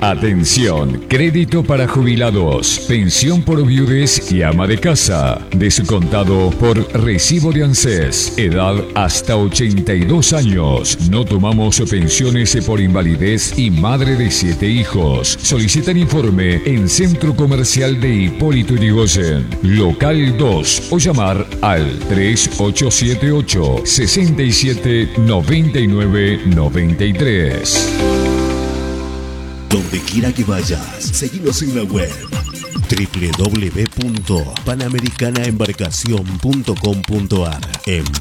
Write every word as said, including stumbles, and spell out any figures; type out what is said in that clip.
Atención, crédito para jubilados, pensión por viudes y ama de casa, descontado por recibo de ANSES, edad hasta ochenta y dos años. No tomamos pensiones por invalidez y madre de siete hijos. Solicitan informe en Centro Comercial de Hipólito Yrigoyen, local dos, o llamar al tres ocho siete ocho, seis siete nueve nueve nueve tres. Donde quiera que vayas, seguinos en la web doble u doble u doble u punto panamericana embarcación punto com punto ar. En